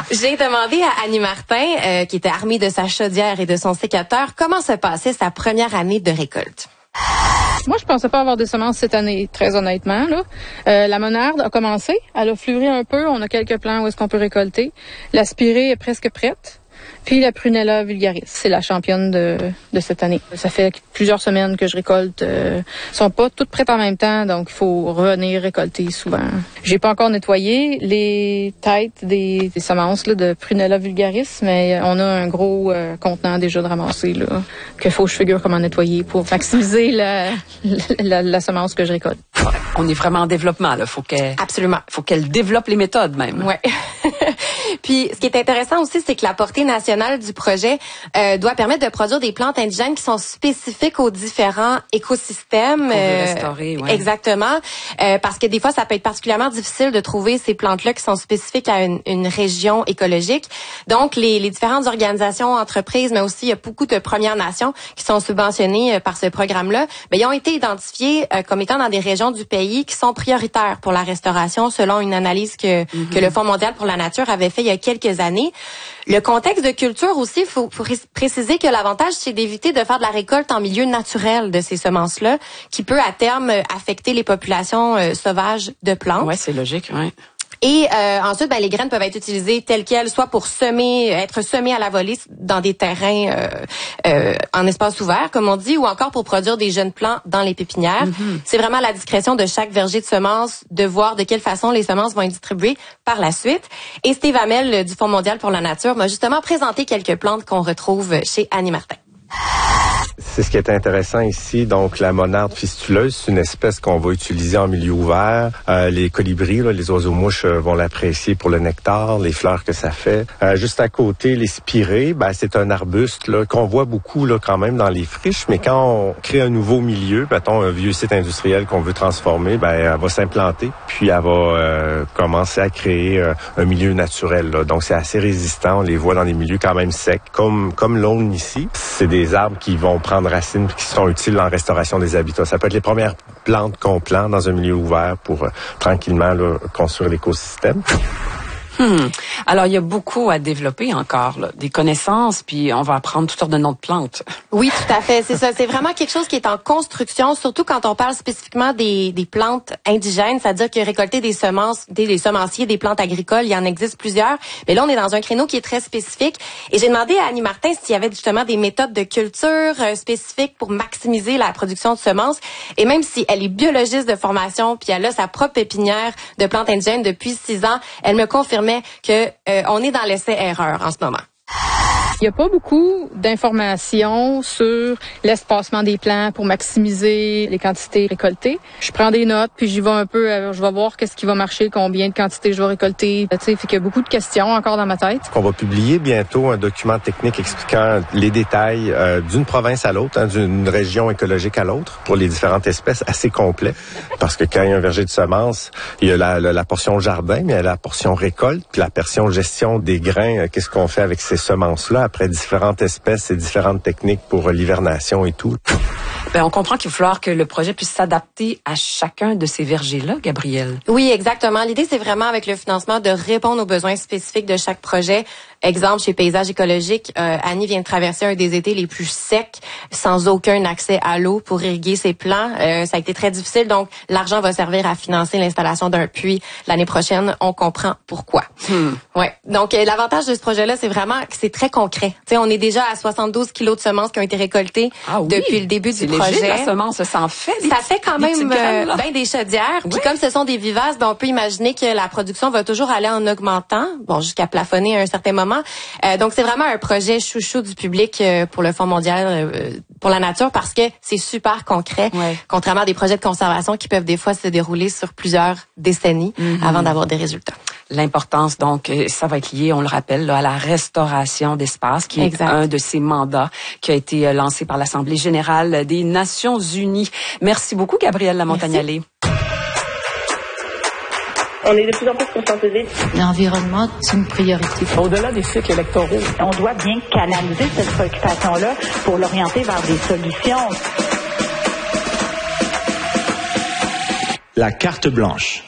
J'ai demandé à Annie Martin, qui était armée de sa chaudière et de son sécateur, comment se passait sa première année de récolte. Moi, je pensais pas avoir des semences cette année, très honnêtement. Là. La monarde a commencé, elle a fleuri un peu, on a quelques plants où est-ce qu'on peut récolter. La spirée est presque prête. Puis la prunella vulgaris, c'est la championne de cette année. Ça fait plusieurs semaines que je récolte. Sont pas toutes prêtes en même temps, donc il faut revenir récolter souvent. J'ai pas encore nettoyé les têtes des semences là, de prunella vulgaris, mais on a un gros contenant déjà de ramasser là, qu'il faut que je figure comment nettoyer pour maximiser la semence que je récolte. On est vraiment en développement là. Absolument. Faut qu'elle développe les méthodes même. Ouais. Puis, ce qui est intéressant aussi, c'est que la portée nationale du projet doit permettre de produire des plantes indigènes qui sont spécifiques aux différents écosystèmes. Pour les restaurer, ouais. Exactement. Parce que des fois, ça peut être particulièrement difficile de trouver ces plantes-là qui sont spécifiques à une région écologique. Donc, les différentes organisations, entreprises, mais aussi il y a beaucoup de Premières Nations qui sont subventionnées par ce programme-là, ils ont été identifiés comme étant dans des régions du pays qui sont prioritaires pour la restauration, selon une analyse que le Fonds mondial pour la nature avait fait il y a quelques années. Le contexte de culture aussi, il faut préciser que l'avantage, c'est d'éviter de faire de la récolte en milieu naturel de ces semences-là, qui peut à terme affecter les populations sauvages de plantes. Ouais, c'est logique, ouais. Et ensuite, les graines peuvent être utilisées telles quelles, soit pour être semées à la volée dans des terrains en espace ouvert, comme on dit, ou encore pour produire des jeunes plants dans les pépinières. C'est vraiment à la discrétion de chaque verger de semences de voir de quelle façon les semences vont être distribuées par la suite. Et Steve Hamel du Fonds mondial pour la nature m'a justement présenté quelques plantes qu'on retrouve chez Annie Martin. C'est ce qui est intéressant ici. Donc, la monarde fistuleuse, c'est une espèce qu'on va utiliser en milieu ouvert. Les colibris, là, les oiseaux-mouches vont l'apprécier pour le nectar, les fleurs que ça fait. Juste à côté, les spirées, c'est un arbuste là, qu'on voit beaucoup là, quand même dans les friches. Mais quand on crée un nouveau milieu, mettons un vieux site industriel qu'on veut transformer, elle va s'implanter. Puis, elle va commencer à créer un milieu naturel. Là. Donc, c'est assez résistant. On les voit dans des milieux quand même secs, comme l'aulne ici. C'est des arbres qui vont prendre racines et qui seront utiles en restauration des habitats. Ça peut être les premières plantes qu'on plante dans un milieu ouvert pour tranquillement là, construire l'écosystème. Alors, il y a beaucoup à développer encore, là, des connaissances, puis on va apprendre toutes sortes de noms de plantes. Oui, tout à fait, c'est ça. C'est vraiment quelque chose qui est en construction, surtout quand on parle spécifiquement des plantes indigènes, c'est-à-dire que récolter des semences, des semenciers, des plantes agricoles, il y en existe plusieurs. Mais là, on est dans un créneau qui est très spécifique. Et j'ai demandé à Annie Martin s'il y avait justement des méthodes de culture spécifiques pour maximiser la production de semences. Et même si elle est biologiste de formation, puis elle a sa propre pépinière de plantes indigènes depuis 6 ans, elle me confirmait que on est dans l'essai-erreur en ce moment. Il n'y a pas beaucoup d'informations sur l'espacement des plants pour maximiser les quantités récoltées. Je prends des notes, puis j'y vais un peu, je vais voir qu'est-ce qui va marcher, combien de quantités je vais récolter. Tu sais, fait qu'il y a beaucoup de questions encore dans ma tête. On va publier bientôt un document technique expliquant les détails d'une province à l'autre, d'une région écologique à l'autre, pour les différentes espèces, assez complet. Parce que quand il y a un verger de semences, il y a la portion jardin, mais il y a la portion récolte, puis la portion gestion des grains. Qu'est-ce qu'on fait avec ces semences-là après différentes espèces et différentes techniques pour l'hivernation et tout. On comprend qu'il va falloir que le projet puisse s'adapter à chacun de ces vergers-là, Gabrielle. Oui, exactement. L'idée, c'est vraiment avec le financement de répondre aux besoins spécifiques de chaque projet. Exemple, chez Paysages écologiques, Annie vient de traverser un des étés les plus secs, sans aucun accès à l'eau pour irriguer ses plants. Ça a été très difficile, donc l'argent va servir à financer l'installation d'un puits l'année prochaine. On comprend pourquoi. Ouais. Donc, l'avantage de ce projet-là, c'est vraiment que c'est très concret. Tu sais, on est déjà à 72 kilos de semences qui ont été récoltées depuis le début du projet. Léger, la semence, ça en fait. Ça fait quand même des chaudières. Puis comme ce sont des vivaces, on peut imaginer que la production va toujours aller en augmentant, jusqu'à plafonner à un certain moment. Donc, c'est vraiment un projet chouchou du public pour le Fonds mondial pour la nature parce que c'est super concret, contrairement à des projets de conservation qui peuvent des fois se dérouler sur plusieurs décennies avant d'avoir des résultats. L'importance, donc, ça va être lié, on le rappelle, là, à la restauration d'espace, qui est un de ces mandats qui a été lancé par l'Assemblée générale des Nations unies. Merci beaucoup, Gabrielle Lamontagnalé. On est de plus en plus conscientisés. L'environnement, c'est une priorité. Au-delà des cycles électoraux, on doit bien canaliser cette préoccupation-là pour l'orienter vers des solutions. La carte blanche.